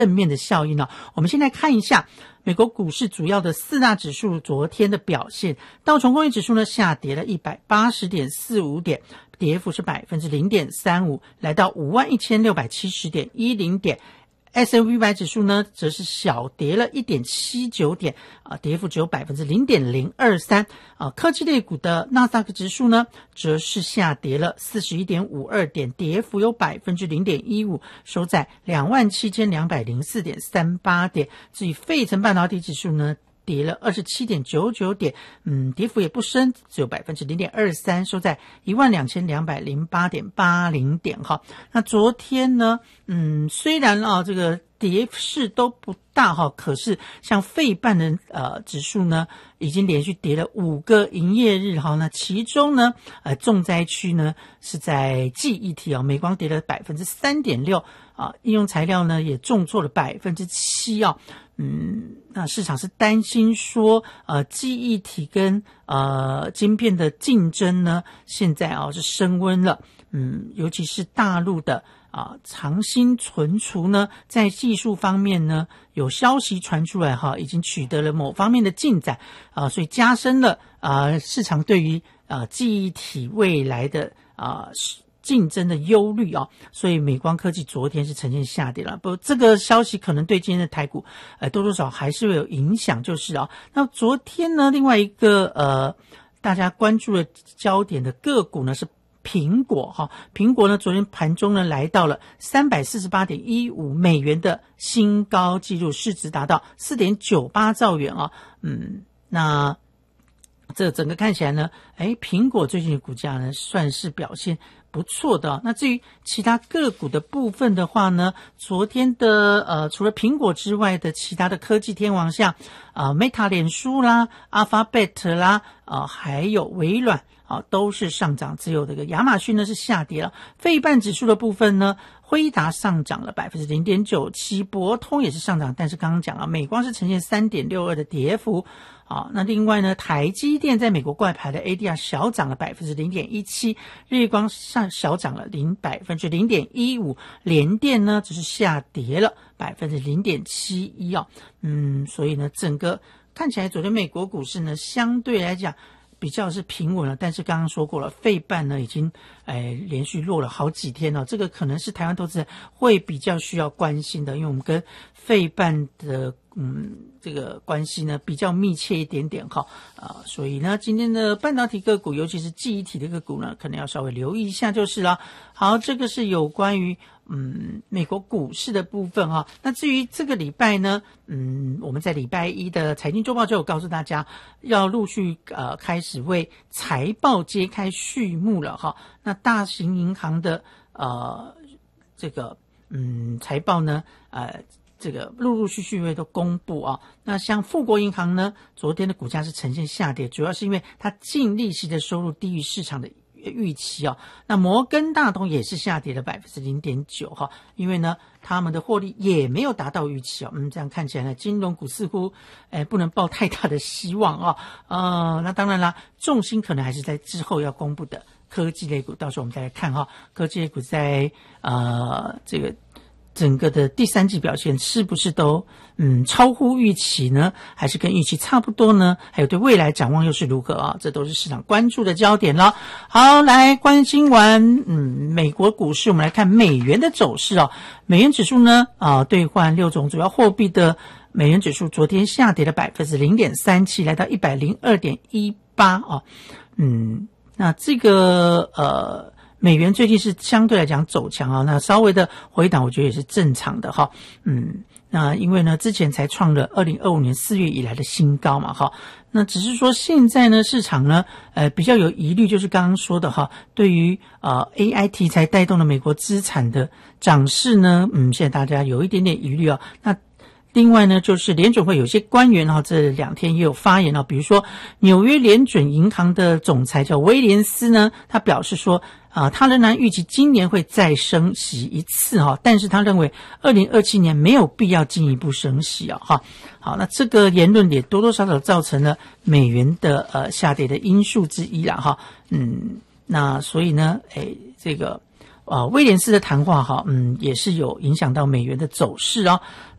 正面的效应我们先来看一下美国股市主要的4大指数昨天的表现。道琼工业指数呢下跌了 180.45 点，跌幅是 0.35%， 来到 51,670.10 点。S&P 500指数呢则是小跌了 1.79 点跌幅只有 0.023%。科技类股的纳斯达克指数呢则是下跌了 41.52 点，跌幅有 0.15%， 收在 27,204.38 点。至于费城半导体指数呢跌了 27.99 点，跌幅也不深，只有 0.23%， 收在 12,208.80 点那昨天呢虽然这个跌势都不大可是像费半的指数呢已经连续跌了5个营业日那其中呢重灾区呢是在记忆体美光跌了 3.6%应用材料呢也重挫了 7%那市场是担心说记忆体跟晶片的竞争呢现在是升温了尤其是大陆的长鑫存储呢在技术方面呢有消息传出来已经取得了某方面的进展所以加深了市场对于记忆体未来的竞争的忧虑所以美光科技昨天是呈现下跌了。不过这个消息可能对今天的台股多多少还是会有影响，就是那昨天呢另外一个大家关注的焦点的个股呢是苹果苹果呢昨天盘中呢来到了 348.15 美元的新高纪录，市值达到 4.98 兆元那这整个看起来呢苹果最近的股价呢算是表现不错的那至于其他个股的部分的话呢，昨天的除了苹果之外的其他的科技天王像Meta 脸书啦 Alphabet 啦还有微软都是上涨，只有这个亚马逊呢是下跌了。费半指数的部分呢，辉达上涨了 0.97%， 博通也是上涨，但是刚刚讲了美光是呈现 3.62 的跌幅那另外呢台积电在美国挂牌的 ADR 小涨了 0.17%， 日月光小涨了 0.15%， 联电呢只是下跌了 0.71%所以呢整个看起来昨天美国股市呢相对来讲比较是平稳了，但是刚刚说过了，费半呢已经连续落了好几天这个可能是台湾投资人会比较需要关心的，因为我们跟费半的这个关系呢比较密切一点点所以呢今天的半导体个股尤其是记忆体的个股呢可能要稍微留意一下就是了。好，这个是有关于美国股市的部分那至于这个礼拜呢我们在礼拜一的财经周报就有告诉大家要陆续开始为财报揭开序幕了那大型银行的这个财报呢这个陆续会都公布那像富国银行呢昨天的股价是呈现下跌，主要是因为它净利息的收入低于市场的预期那摩根大通也是下跌了 0.9% 因为呢他们的获利也没有达到预期这样看起来呢金融股似乎不能抱太大的希望那当然啦重心可能还是在之后要公布的科技类股，到时候我们再来看科技类股在这个整个的第三季表现是不是都超乎预期呢，还是跟预期差不多呢？还有对未来展望又是如何这都是市场关注的焦点了。好，来关心完美国股市，我们来看美元的走势美元指数呢兑换6种主要货币的美元指数昨天下跌了 0.37%， 来到 102.18 那这个美元最近是相对来讲走强那稍微的回档我觉得也是正常的那因为呢之前才创了2025年4月以来的新高嘛那只是说现在呢市场呢比较有疑虑，就是刚刚说的对于AI 题材带动的美国资产的涨势呢现在大家有一点点疑虑那另外呢就是联准会有些官员这两天也有发言比如说纽约联准银行的总裁叫威廉斯呢，他表示说他仍然预计今年会再升息一次但是他认为2027年没有必要进一步升息好，那这个言论也多多少少造成了美元的下跌的因素之一啦那所以呢这个威廉斯的谈话也是有影响到美元的走势哦。